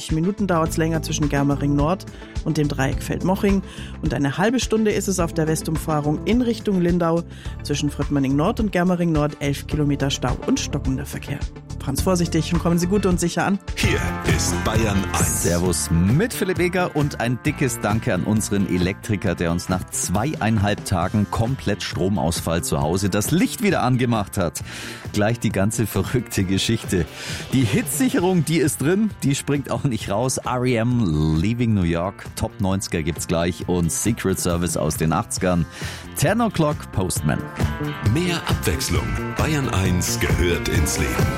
30 Minuten dauert es länger zwischen Germering Nord und dem Dreieck Feldmoching und eine halbe Stunde ist es auf der Westumfahrung in Richtung Lindau. Zwischen Fröttmanning Nord und Germering Nord 11 Kilometer Stau und stockender Verkehr. Fahren Sie vorsichtig und kommen Sie gut und sicher an. Hier ist Bayern 1. Servus mit Philipp Eger und ein dickes Danke an unseren Elektriker, der uns nach 2,5 Tagen komplett Stromausfall zu Hause das Licht wieder angemacht hat. Gleich die ganze verrückte Geschichte. Die Hitsicherung, die ist drin, die springt auch nicht raus. R.E.M. Leaving New York, Top 90er gibt's gleich und Secret Service aus den 80ern. 10 o'clock Postman. Mehr Abwechslung. Bayern 1 gehört ins Leben.